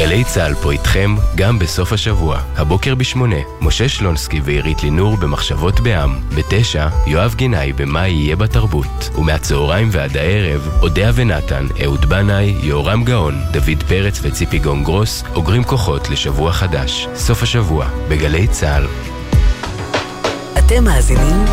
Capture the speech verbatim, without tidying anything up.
גלי צהל פה איתכם גם בסוף השבוע. הבוקר בשמונה, משה שלונסקי ועירית לינור במחשבות בעם. בתשע, יואב גינאי במה יהיה בתרבות. ומהצהריים ועד הערב, אודיה ונתן, אהוד בנאי, יורם גאון, דוד פרץ וציפי גונגרוס אוגרים כוחות לשבוע חדש. סוף השבוע, בגלי צהל. אתם מאזינים